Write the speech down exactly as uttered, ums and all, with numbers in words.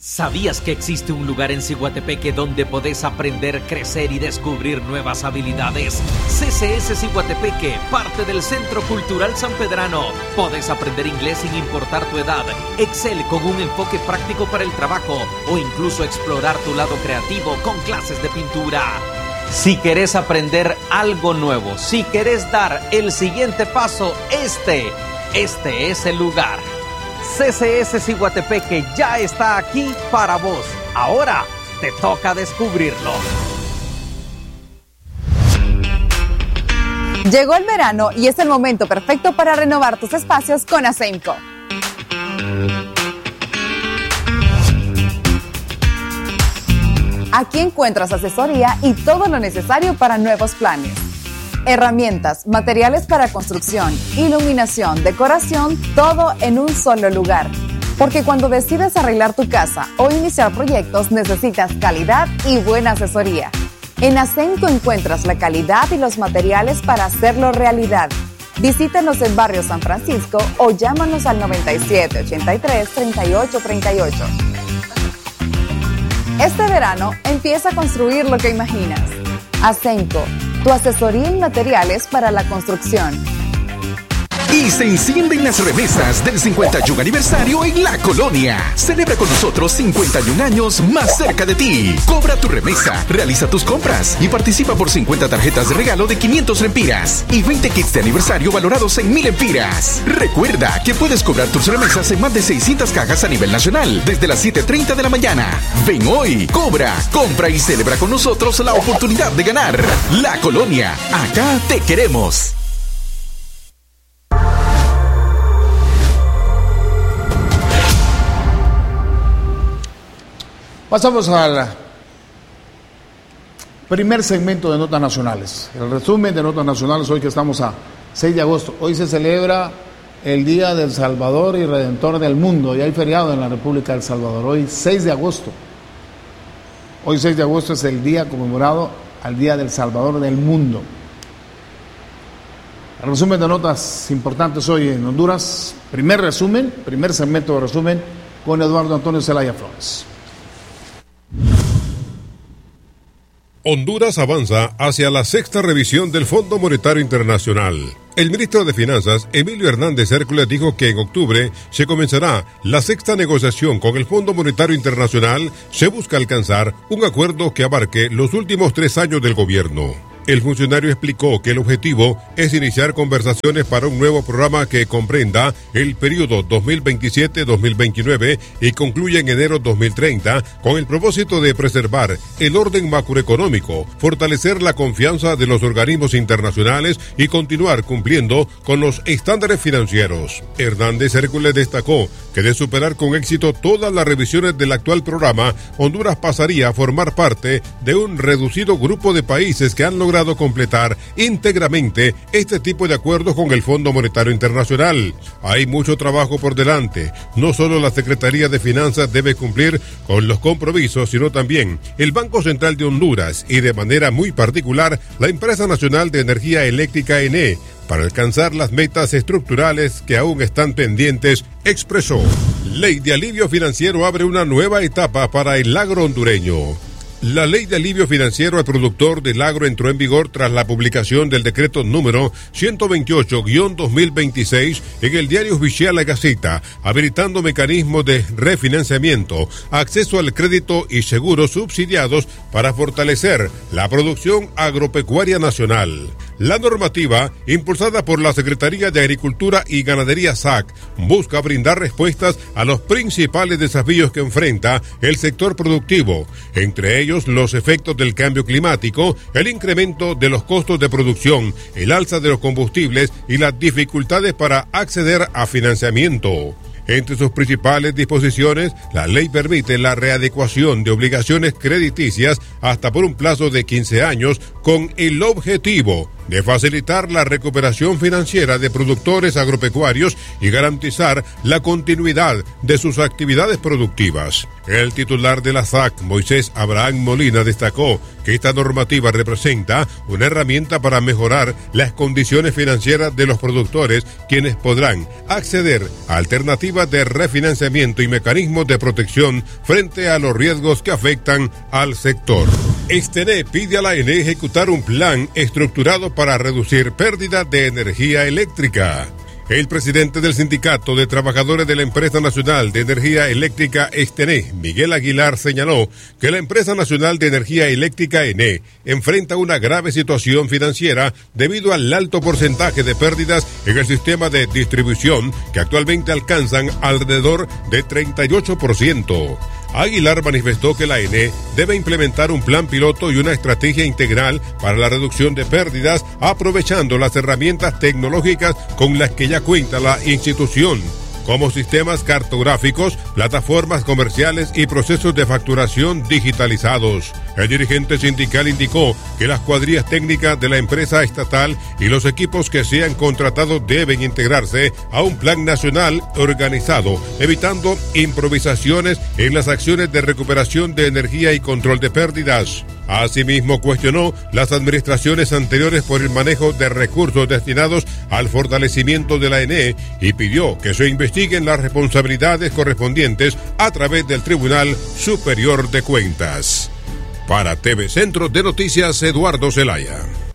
¿Sabías que existe un lugar en Ciguatepeque donde podés aprender, crecer y descubrir nuevas habilidades? C C S Ciguatepeque, parte del Centro Cultural San Pedrano. Podés aprender inglés sin importar tu edad, Excel con un enfoque práctico para el trabajo o incluso explorar tu lado creativo con clases de pintura. Si querés aprender algo nuevo, si querés dar el siguiente paso, este, este es el lugar. C C S Ciguatepeque ya está aquí para vos. Ahora te toca descubrirlo. Llegó el verano y es el momento perfecto para renovar tus espacios con Asemco. Aquí encuentras asesoría y todo lo necesario para nuevos planes. Herramientas, materiales para construcción, iluminación, decoración, todo en un solo lugar. Porque cuando decides arreglar tu casa o iniciar proyectos, necesitas calidad y buena asesoría. En Asemco encuentras la calidad y los materiales para hacerlo realidad. Visítanos en Barrio San Francisco o llámanos al noventa y siete, ochenta y tres, treinta y ocho, treinta y ocho. Este verano empieza a construir lo que imaginas. Asemco, tu asesoría en materiales para la construcción. Y se encienden las remesas del cincuenta y un aniversario en La Colonia. Celebra con nosotros cincuenta y un años más cerca de ti. Cobra tu remesa, realiza tus compras y participa por cincuenta tarjetas de regalo de quinientos lempiras y veinte kits de aniversario valorados en mil lempiras. Recuerda que puedes cobrar tus remesas en más de seiscientas cajas a nivel nacional desde las siete y media de la mañana. Ven hoy, cobra, compra y celebra con nosotros la oportunidad de ganar. La Colonia, acá te queremos. Pasamos al primer segmento de Notas Nacionales. El resumen de Notas Nacionales hoy que estamos a seis de agosto. Hoy se celebra el Día del Salvador y Redentor del Mundo. Y hay feriado en la República del Salvador. Hoy seis de agosto. Hoy seis de agosto es el día conmemorado al Día del Salvador del Mundo. El resumen de notas importantes hoy en Honduras. Primer resumen, primer segmento de resumen con Eduardo Antonio Zelaya Flores. Honduras avanza hacia la sexta revisión del Fondo Monetario Internacional. El ministro de Finanzas, Emilio Hernández Hércules, dijo que en octubre se comenzará la sexta negociación con el Fondo Monetario Internacional. Se busca alcanzar un acuerdo que abarque los últimos tres años del gobierno. El funcionario explicó que el objetivo es iniciar conversaciones para un nuevo programa que comprenda el periodo dos mil veintisiete a dos mil veintinueve y concluya en enero dos mil treinta con el propósito de preservar el orden macroeconómico, fortalecer la confianza de los organismos internacionales y continuar cumpliendo con los estándares financieros. Hernández Hércules destacó que de superar con éxito todas las revisiones del actual programa, Honduras pasaría a formar parte de un reducido grupo de países que han logrado completar íntegramente este tipo de acuerdos con el Fondo Monetario Internacional. Hay mucho trabajo por delante. No solo la Secretaría de Finanzas debe cumplir con los compromisos, sino también el Banco Central de Honduras y de manera muy particular la Empresa Nacional de Energía Eléctrica E N E, para alcanzar las metas estructurales que aún están pendientes, expresó. Ley de alivio financiero abre una nueva etapa para el agro hondureño. La ley de alivio financiero al productor del agro entró en vigor tras la publicación del decreto número ciento veintiocho guión dos mil veintiséis en el diario oficial La Gaceta, habilitando mecanismos de refinanciamiento, acceso al crédito y seguros subsidiados para fortalecer la producción agropecuaria nacional. La normativa, impulsada por la Secretaría de Agricultura y Ganadería S A C, busca brindar respuestas a los principales desafíos que enfrenta el sector productivo, entre ellos los efectos del cambio climático, el incremento de los costos de producción, el alza de los combustibles y las dificultades para acceder a financiamiento. Entre sus principales disposiciones, la ley permite la readecuación de obligaciones crediticias hasta por un plazo de quince años con el objetivo de facilitar la recuperación financiera de productores agropecuarios y garantizar la continuidad de sus actividades productivas. El titular de la S A C, Moisés Abraham Molina, destacó que esta normativa representa una herramienta para mejorar las condiciones financieras de los productores, quienes podrán acceder a alternativas de refinanciamiento y mecanismos de protección frente a los riesgos que afectan al sector. Extené pide a la A N E ejecutar un plan estructurado para reducir pérdidas de energía eléctrica. El presidente del Sindicato de Trabajadores de la Empresa Nacional de Energía Eléctrica Extené, Miguel Aguilar, señaló que la Empresa Nacional de Energía Eléctrica E N E enfrenta una grave situación financiera debido al alto porcentaje de pérdidas en el sistema de distribución, que actualmente alcanzan alrededor de treinta y ocho por ciento. Aguilar manifestó que la E N E debe implementar un plan piloto y una estrategia integral para la reducción de pérdidas, aprovechando las herramientas tecnológicas con las que ya cuenta la institución, como sistemas cartográficos, plataformas comerciales y procesos de facturación digitalizados. El dirigente sindical indicó que las cuadrillas técnicas de la empresa estatal y los equipos que sean contratados deben integrarse a un plan nacional organizado, evitando improvisaciones en las acciones de recuperación de energía y control de pérdidas. Asimismo, cuestionó las administraciones anteriores por el manejo de recursos destinados al fortalecimiento de la E N E y pidió que se investiguen las responsabilidades correspondientes a través del Tribunal Superior de Cuentas. Para T V Centro de Noticias, Eduardo Zelaya.